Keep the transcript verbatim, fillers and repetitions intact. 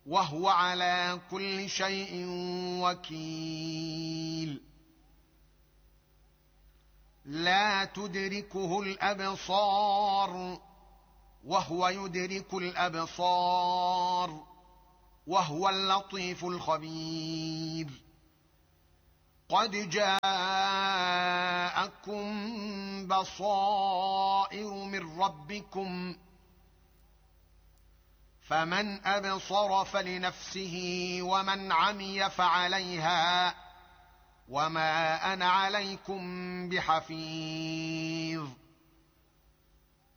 وهو على كل شيء وكيل. لا تدركه الأبصار وهو يدرك الأبصار وهو اللطيف الخبير. قد جاءكم بصائر من ربكم فمن أبصر فلنفسه ومن عمي فعليها وما أنا عليكم بحفيظ.